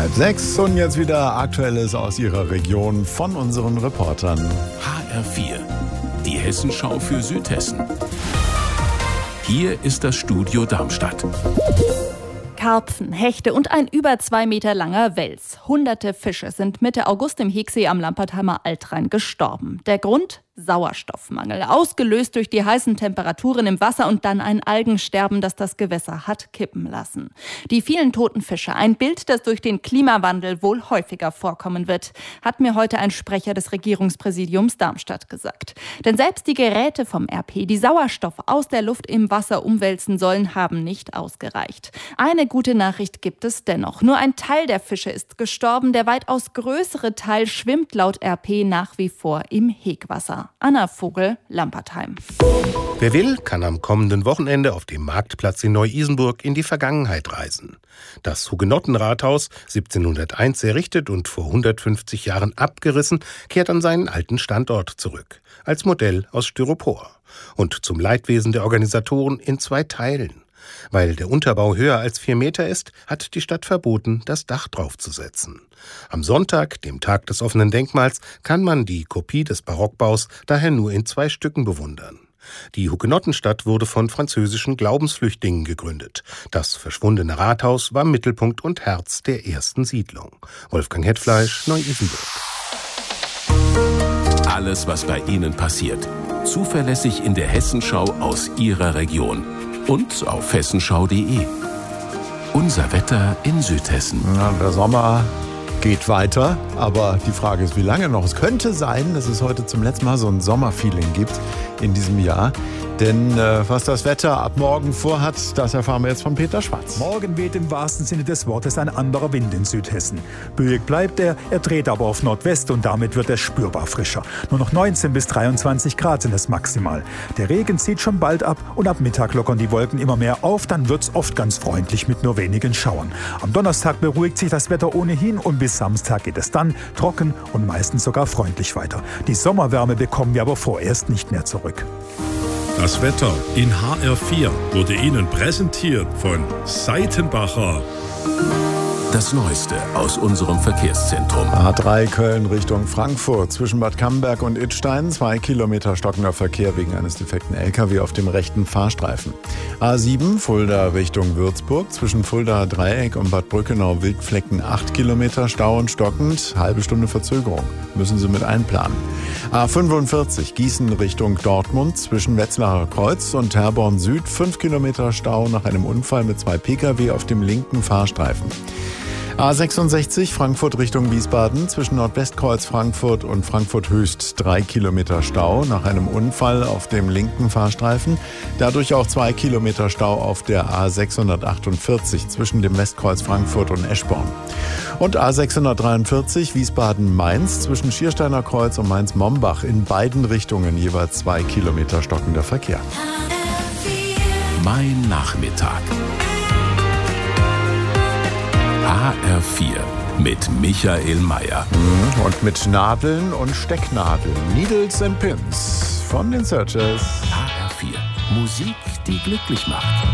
5:30 und jetzt wieder Aktuelles aus Ihrer Region von unseren Reportern. HR4, die Hessenschau für Südhessen. Hier ist das Studio Darmstadt. Karpfen, Hechte und ein über 2 Meter langer Wels. Hunderte Fische sind Mitte August im Hegsee am Lampertheimer Altrhein gestorben. Der Grund? Sauerstoffmangel, ausgelöst durch die heißen Temperaturen im Wasser und dann ein Algensterben, das das Gewässer hat kippen lassen. Die vielen toten Fische, ein Bild, das durch den Klimawandel wohl häufiger vorkommen wird, hat mir heute ein Sprecher des Regierungspräsidiums Darmstadt gesagt. Denn selbst die Geräte vom RP, die Sauerstoff aus der Luft im Wasser umwälzen sollen, haben nicht ausgereicht. Eine gute Nachricht gibt es dennoch. Nur ein Teil der Fische ist gestorben, der weitaus größere Teil schwimmt laut RP nach wie vor im Hegwasser. Anna Vogel, Lampertheim. Wer will, kann am kommenden Wochenende auf dem Marktplatz in Neu-Isenburg in die Vergangenheit reisen. Das Hugenottenrathaus, 1701 errichtet und vor 150 Jahren abgerissen, kehrt an seinen alten Standort zurück. Als Modell aus Styropor. Und zum Leidwesen der Organisatoren in 2 Teilen. Weil der Unterbau höher als 4 Meter ist, hat die Stadt verboten, das Dach draufzusetzen. Am Sonntag, dem Tag des offenen Denkmals, kann man die Kopie des Barockbaus daher nur in 2 Stücken bewundern. Die Hugenottenstadt wurde von französischen Glaubensflüchtlingen gegründet. Das verschwundene Rathaus war Mittelpunkt und Herz der ersten Siedlung. Wolfgang Hetfleisch, Neu-Isenburg. Alles, was bei Ihnen passiert, zuverlässig in der Hessenschau aus Ihrer Region. Und auf hessenschau.de. Unser Wetter in Südhessen. Ja, der Sommer geht weiter, aber die Frage ist, wie lange noch? Es könnte sein, dass es heute zum letzten Mal so ein Sommerfeeling gibt in diesem Jahr. Denn was das Wetter ab morgen vorhat, das erfahren wir jetzt von Peter Schwarz. Morgen weht im wahrsten Sinne des Wortes ein anderer Wind in Südhessen. Böig bleibt er dreht aber auf Nordwest und damit wird er spürbar frischer. Nur noch 19 bis 23 Grad sind es maximal. Der Regen zieht schon bald ab und ab Mittag lockern die Wolken immer mehr auf. Dann wird's oft ganz freundlich mit nur wenigen Schauern. Am Donnerstag beruhigt sich das Wetter ohnehin und bis Samstag geht es dann trocken und meistens sogar freundlich weiter. Die Sommerwärme bekommen wir aber vorerst nicht mehr zurück. Das Wetter in HR4 wurde Ihnen präsentiert von Seitenbacher. Das Neueste aus unserem Verkehrszentrum. A3 Köln Richtung Frankfurt. Zwischen Bad Camberg und Idstein 2 Kilometer stockender Verkehr wegen eines defekten LKW auf dem rechten Fahrstreifen. A7 Fulda Richtung Würzburg. Zwischen Fulda Dreieck und Bad Brückenau Wildflecken 8 Kilometer Stau und stockend. Halbe Stunde Verzögerung. Müssen Sie mit einplanen. A45 Gießen Richtung Dortmund. Zwischen Wetzlarer Kreuz und Herborn Süd 5 Kilometer Stau nach einem Unfall mit 2 Pkw auf dem linken Fahrstreifen. A66 Frankfurt Richtung Wiesbaden, zwischen Nordwestkreuz Frankfurt und Frankfurt Höchst 3 Kilometer Stau nach einem Unfall auf dem linken Fahrstreifen. Dadurch auch 2 Kilometer Stau auf der A648 zwischen dem Westkreuz Frankfurt und Eschborn. Und A643 Wiesbaden-Mainz zwischen Schiersteiner Kreuz und Mainz-Mombach in beiden Richtungen jeweils 2 Kilometer stockender Verkehr. Mein Nachmittag. HR4 mit Michael Mayer. Und mit Nadeln und Stecknadeln. Needles and Pins von den Searchers. HR4. Musik, die glücklich macht.